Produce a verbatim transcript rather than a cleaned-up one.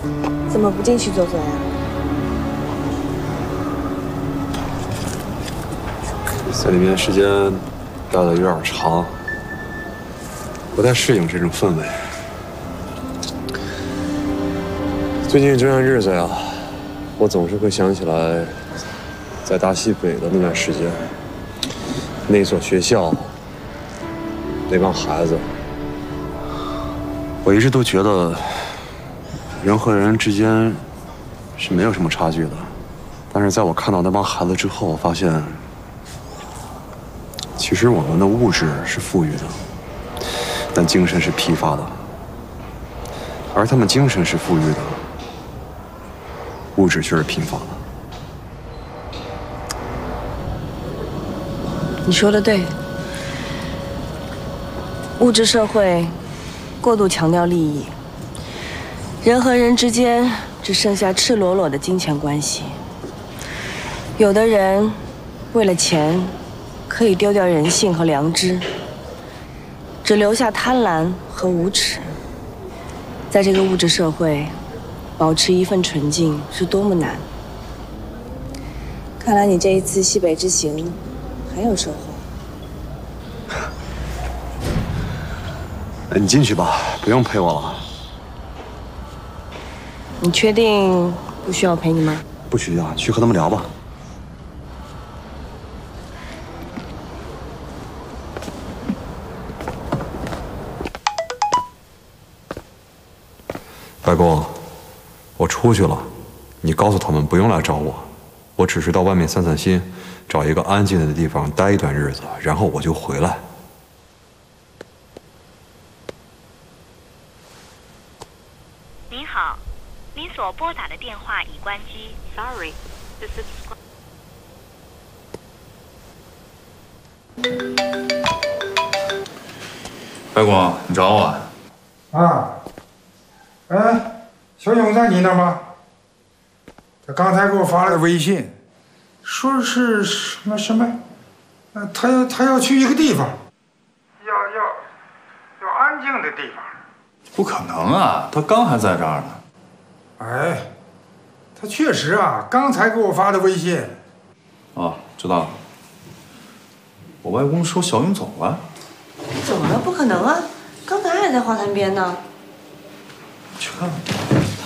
怎么不进去坐坐呀？ 在里面时间待的有点长，不太适应这种氛围。最近这段日子呀，我总是会想起来，在大西北的那段时间，那所学校，那帮孩子。我一直都觉得，人和人之间是没有什么差距的，但是在我看到那帮孩子之后，我发现。其实我们的物质是富裕的，但精神是疲乏的，而他们精神是富裕的，物质却是贫乏的。 你说的对，物质社会过度强调利益，人和人之间只剩下赤裸裸的金钱关系。有的人为了钱。可以丢掉人性和良知，只留下贪婪和无耻。在这个物质社会，保持一份纯净是多么难。看来你这一次西北之行很有收获。 哎，你进去吧，不用陪我了。 你确定不需要陪你吗？ 不需要，去和他们聊吧。白宫，我出去了，你告诉他们不用来找我，我只是到外面散散心，找一个安静的地方待一段日子，然后我就回来。 您好，您所拨打的电话已关机 ，Sorry， the subscribe。 白宫，你找我？ 啊。哎，小勇在你那吗？他刚才给我发了个微信，说是什么什么，呃，他要他要去一个地方，要要要安静的地方。 不可能啊，他刚还在这儿呢。 哎，他确实啊，刚才给我发的微信。 哦，知道了。我外公说小勇走了。 走了？不可能啊，刚才还在花坛边呢。 去看看。